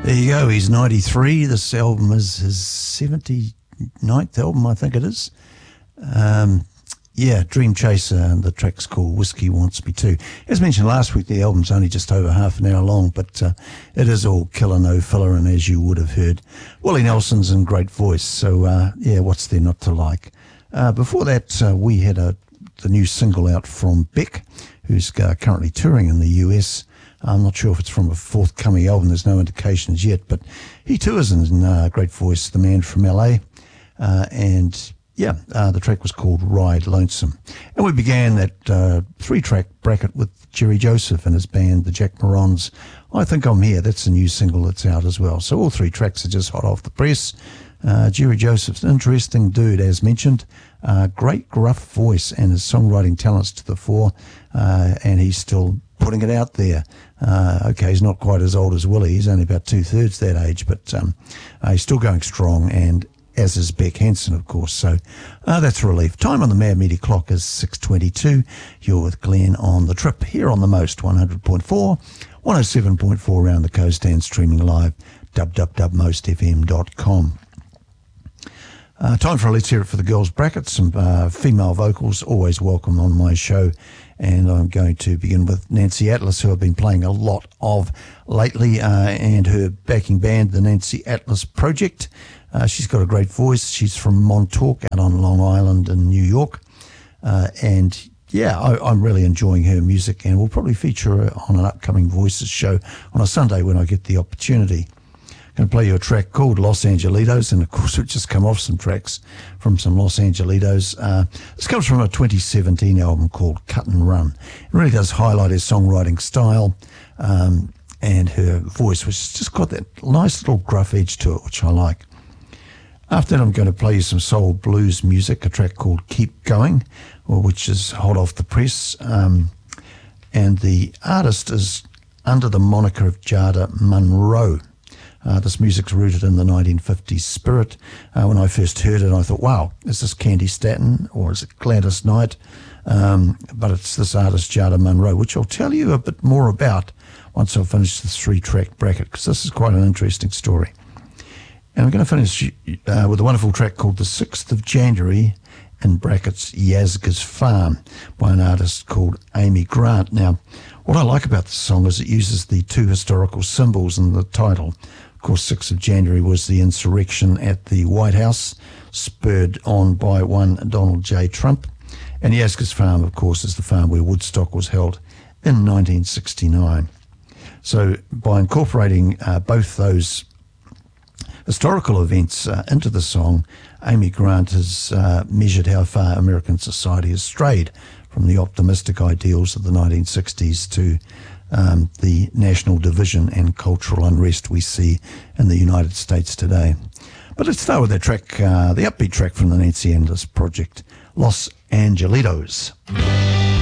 There you go. He's 93. This album is his 79th album, I think it is. Dream Chaser, and the track's called Whiskey Wants Me Too. As mentioned last week, the album's only just over half an hour long, but it is all killer, no filler, and as you would have heard, Willie Nelson's in great voice, so what's there not to like? Before that, we had the new single out from Beck, who's currently touring in the US. I'm not sure if it's from a forthcoming album, there's no indications yet, but he too is in great voice, the man from LA, the track was called Ride Lonesome. And we began that 3-track bracket with Jerry Joseph and his band, the Jack Morons. I Think I'm Here, that's a new single that's out as well. So all 3 tracks are just hot off the press. Jerry Joseph's an interesting dude, as mentioned. Great gruff voice and his songwriting talents to the fore, and he's still putting it out there. He's not quite as old as Willie. He's only about 2/3 that age, but he's still going strong, and as is Beck Hansen, of course. So that's a relief. Time on the Mad Media clock is 6:22. You're with Glenn on The Trip here on the Most 100.4, 107.4 around the coast, and streaming live, www.mostfm.com. Time for a Let's Hear It for the Girls bracket. Some female vocals, always welcome on my show. And I'm going to begin with Nancy Atlas, who I've been playing a lot of lately, and her backing band, the Nancy Atlas Project. She's got a great voice. She's from Montauk out on Long Island in New York. I'm really enjoying her music, and we'll probably feature her on an upcoming Voices show on a Sunday when I get the opportunity. I'm going to play you a track called Los Angelitos, and of course we've just come off some tracks from some Los Angelitos. This comes from a 2017 album called Cut and Run. It really does highlight her songwriting style, and her voice, which has just got that nice little gruff edge to it, which I like. After that, I'm going to play you some soul blues music, a track called Keep Going, which is hot off the press, and the artist is under the moniker of Jada Monroe. This music's rooted in the 1950s spirit. When I first heard it, I thought, wow, is this Candy Staton or is it Gladys Knight? But it's this artist, Jada Monroe, which I'll tell you a bit more about once I've finished this 3-track bracket, because this is quite an interesting story. And I'm going to finish with a wonderful track called The 6th of January, in brackets, Yazga's Farm, by an artist called Amy Grant. Now, what I like about this song is it uses the 2 historical symbols in the title. Of course, 6th of January was the insurrection at the White House, spurred on by one Donald J. Trump. And Yazga's Farm, of course, is the farm where Woodstock was held in 1969. So by incorporating both those historical events into the song, Amy Grant has measured how far American society has strayed from the optimistic ideals of the 1960s to the national division and cultural unrest we see in the United States today. But let's start with that track, the upbeat track from the Nancy Atlas Project, Los Angelitos.